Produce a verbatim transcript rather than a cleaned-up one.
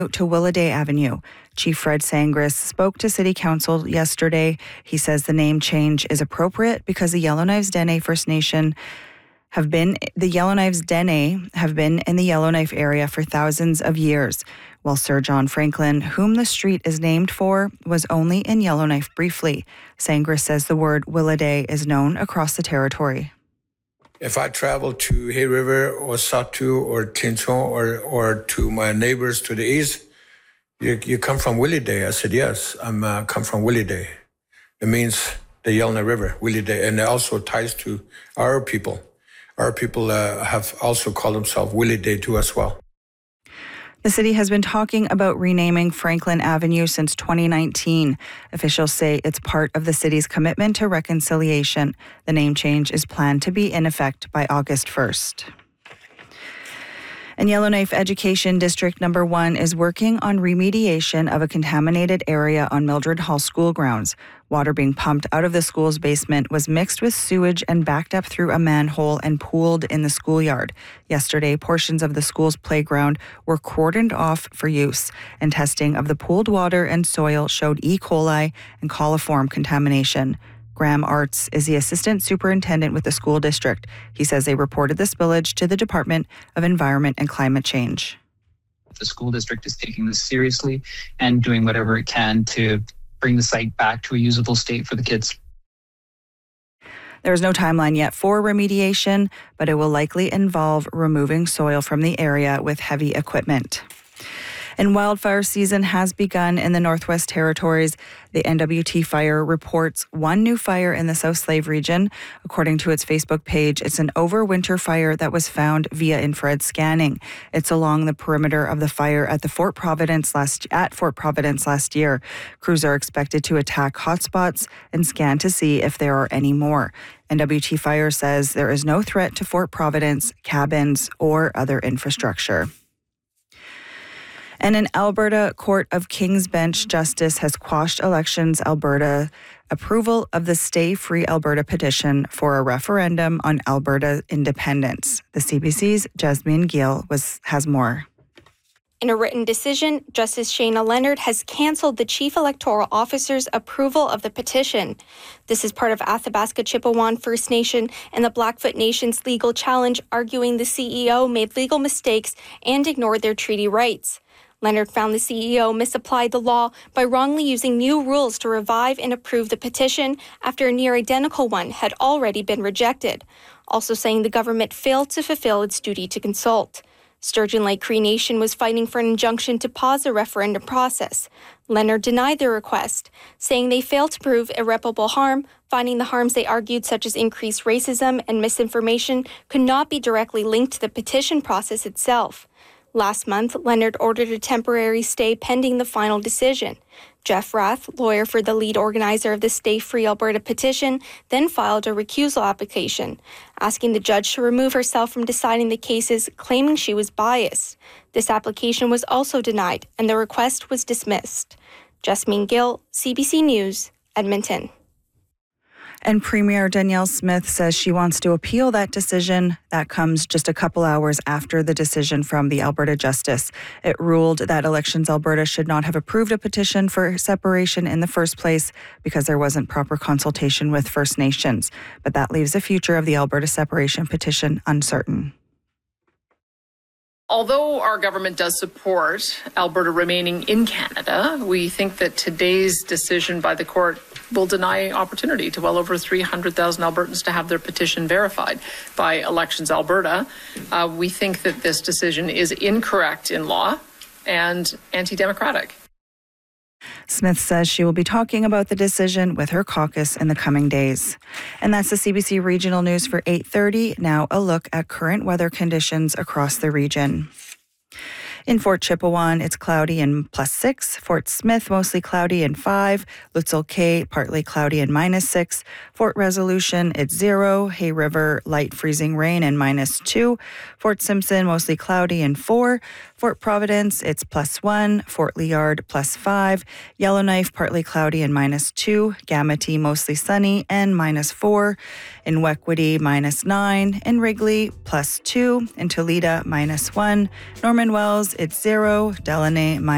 to Willaday Avenue. Chief Fred Sangris spoke to City Council yesterday. He says the name change is appropriate because the Yellowknives Dene First Nation have been the Yellowknives Dene have been in the Yellowknife area for thousands of years, while Sir John Franklin, whom the street is named for, was only in Yellowknife briefly. Sangris says the word Willaday is known across the territory. If I travel to Hay River or Satu or Tinson or or to my neighbors to the east, you, you come from Willaday. I said, yes, I'm uh, come from Willaday. It means the Yellowknife River, Willaday, and it also ties to our people. Our people uh, have also called themselves Willaday too as well. The city has been talking about renaming Franklin Avenue since twenty nineteen. Officials say it's part of the city's commitment to reconciliation. The name change is planned to be in effect by August first. And Yellowknife Education District Number one is working on remediation of a contaminated area on Mildred Hall school grounds. Water being pumped out of the school's basement was mixed with sewage and backed up through a manhole and pooled in the schoolyard. Yesterday, portions of the school's playground were cordoned off for use, and testing of the pooled water and soil showed E. coli and coliform contamination. Graham Arts is the assistant superintendent with the school district. He says they reported the spillage to the Department of Environment and Climate Change. The school district is taking this seriously and doing whatever it can to bring the site back to a usable state for the kids. There is no timeline yet for remediation, but it will likely involve removing soil from the area with heavy equipment. And wildfire season has begun in the Northwest Territories. The N W T Fire reports one new fire in the South Slave region. According to its Facebook page, it's an overwinter fire that was found via infrared scanning. It's along the perimeter of the fire at the Fort Providence last at Fort Providence last year. Crews are expected to attack hotspots and scan to see if there are any more. N W T Fire says there is no threat to Fort Providence, cabins, or other infrastructure. And an Alberta Court of King's Bench justice has quashed Elections Alberta approval of the Stay Free Alberta petition for a referendum on Alberta independence. The C B C's Jasmine Gill was, has more. In a written decision, Justice Shayna Leonard has cancelled the Chief Electoral Officer's approval of the petition. This is part of Athabasca Chippewan First Nation and the Blackfoot Nation's legal challenge, arguing the C E O made legal mistakes and ignored their treaty rights. Leonard found the C E O misapplied the law by wrongly using new rules to revive and approve the petition after a near-identical one had already been rejected, also saying the government failed to fulfill its duty to consult. Sturgeon Lake Cree Nation was fighting for an injunction to pause the referendum process. Leonard denied their request, saying they failed to prove irreparable harm, finding the harms they argued, such as increased racism and misinformation, could not be directly linked to the petition process itself. Last month, Leonard ordered a temporary stay pending the final decision. Jeff Rath, lawyer for the lead organizer of the Stay Free Alberta petition, then filed a recusal application, asking the judge to remove herself from deciding the cases, claiming she was biased. This application was also denied, and the request was dismissed. Jasmine Gill, C B C News, Edmonton. And Premier Danielle Smith says she wants to appeal that decision. That comes just a couple hours after the decision from the Alberta Justice. It ruled that Elections Alberta should not have approved a petition for separation in the first place because there wasn't proper consultation with First Nations. But that leaves the future of the Alberta separation petition uncertain. Although our government does support Alberta remaining in Canada, we think that today's decision by the court will deny opportunity to well over three hundred thousand Albertans to have their petition verified by Elections Alberta. Uh, we think that this decision is incorrect in law and anti-democratic. Smith says she will be talking about the decision with her caucus in the coming days. And that's the C B C Regional News for eight thirty. Now a look at current weather conditions across the region. In Fort Chipewyan, it's cloudy and plus six. Fort Smith, mostly cloudy and five. Lutzel Cay, partly cloudy and minus six. Fort Resolution, it's zero. Hay River, light freezing rain and minus two. Fort Simpson, mostly cloudy and four. Fort Providence, it's plus one. Fort Liard, plus five. Yellowknife, partly cloudy and minus two. Gamity, mostly sunny and minus four. In Wequity, minus nine. In Wrigley, plus two. In Toledo, minus one. Norman Wells, it's zero. Delaney, minus